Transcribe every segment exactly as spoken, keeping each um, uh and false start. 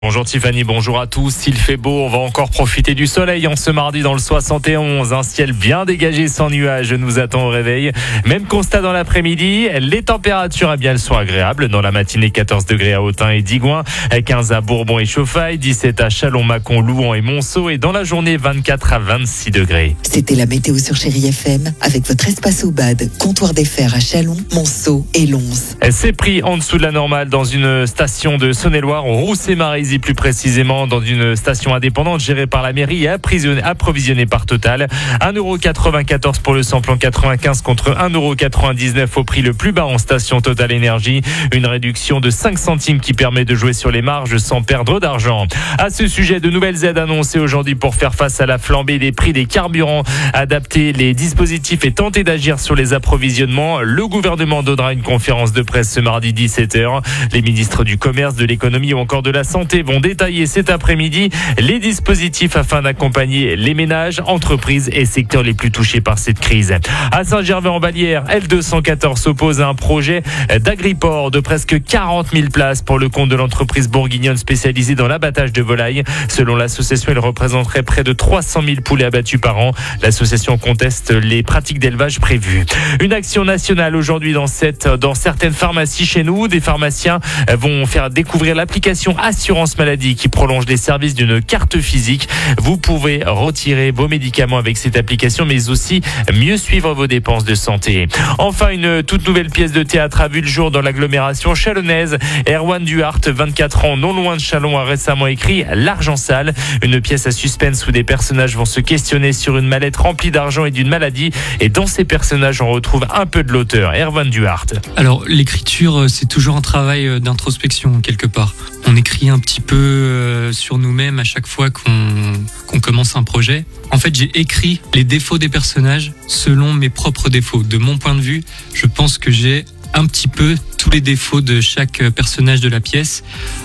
Bonjour Tiffany, bonjour à tous. Il fait beau, on va encore profiter du soleil en ce mardi dans le soixante et onze. Un ciel bien dégagé sans nuages nous attend au réveil. Même constat dans l'après-midi. Les températures, eh bien, elles sont agréables. Dans la matinée, quatorze degrés à Autun et Digoin, quinze à Bourbon et Chauffaille, dix-sept à Châlons, Mâcon, Louhans et Monceau. Et dans la journée, vingt-quatre à vingt-six degrés. C'était la météo sur Chérie F M avec votre espace au bad, comptoir des fers à Châlons, Monceau et Lons. C'est pris en dessous de la normale dans une station de Saône-et-Loire, au Roussé-Marézy plus précisément, dans une station indépendante gérée par la mairie et approvisionnée par Total. un euro quatre-vingt-quatorze pour le samplon quatre-vingt-quinze contre un euro quatre-vingt-dix-neuf au prix le plus bas en station Total Énergie. Une réduction de cinq centimes qui permet de jouer sur les marges sans perdre d'argent. À ce sujet, de nouvelles aides annoncées aujourd'hui pour faire face à la flambée des prix des carburants, adapter les dispositifs et tenter d'agir sur les approvisionnements. Le gouvernement donnera une conférence de presse ce mardi dix-sept heures. Les ministres du Commerce, de l'Économie ou encore de la Santé vont détailler cet après-midi les dispositifs afin d'accompagner les ménages, entreprises et secteurs les plus touchés par cette crise. À Saint-Gervais-en-Vallière, L deux cent quatorze s'oppose à un projet d'agriport de presque quarante mille places pour le compte de l'entreprise bourguignonne spécialisée dans l'abattage de volailles. Selon l'association, elle représenterait près de trois cent mille poulets abattus par an. L'association conteste les pratiques d'élevage prévues. Une action nationale aujourd'hui dans cette, dans certaines pharmacies chez nous. Des pharmaciens vont faire découvrir l'application Assurance Maladie qui prolonge les services d'une carte physique. Vous pouvez retirer vos médicaments avec cette application, mais aussi mieux suivre vos dépenses de santé. Enfin, une toute nouvelle pièce de théâtre a vu le jour dans l'agglomération chalonnaise. Erwan Duhart, vingt-quatre ans, non loin de Châlons, a récemment écrit L'Argent sale, une pièce à suspense où des personnages vont se questionner sur une mallette remplie d'argent et d'une maladie. Et dans ces personnages, on retrouve un peu de l'auteur, Erwan Duhart. Alors, l'écriture, c'est toujours un travail d'introspection, quelque part. On écrit un petit peu sur nous-mêmes à chaque fois qu'on qu'on commence un projet. En fait, j'ai écrit les défauts des personnages selon mes propres défauts. De mon point de vue, je pense que j'ai un petit peu tous les défauts de chaque personnage de la pièce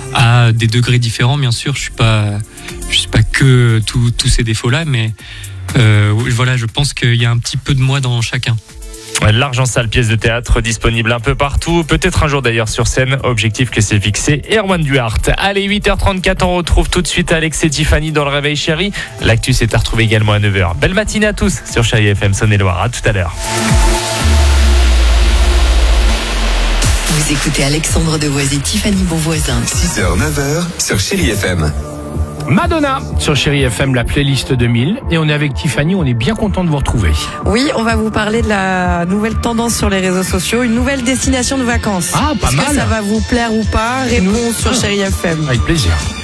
à des degrés différents. Bien sûr, je suis pas, je suis pas que tous tous ces défauts-là, mais euh, voilà, je pense qu'il y a un petit peu de moi dans chacun. L'Argent sale, pièce de théâtre disponible un peu partout, peut-être un jour d'ailleurs sur scène, objectif que s'est fixé Erwan Duhart. Allez, huit heures trente-quatre, on retrouve tout de suite Alex et Tiffany dans le Réveil Chéri. L'actu c'est à retrouver également à neuf heures. Belle matinée à tous sur Chéri F M Saône-et-Loire, à tout à l'heure. Vous écoutez Alexandre Devoise et Tiffany Bonvoisin. six heures neuf heures sur Chéri F M. Madonna sur Chéri F M, la playlist deux mille. Et on est avec Tiffany, on est bien content de vous retrouver. Oui, on va vous parler de la nouvelle tendance sur les réseaux sociaux, une nouvelle destination de vacances. Ah, pas Est-ce mal. que ça va vous plaire ou pas? Réponse sur Chéri F M. Avec plaisir.